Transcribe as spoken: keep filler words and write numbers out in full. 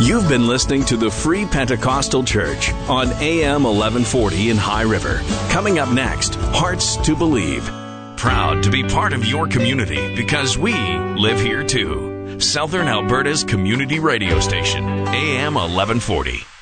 You've been listening to the Free Pentecostal Church on A M eleven forty in High River. Coming up next, Hearts to Believe. Proud to be part of your community because we live here too. Southern Alberta's community radio station, A M eleven forty.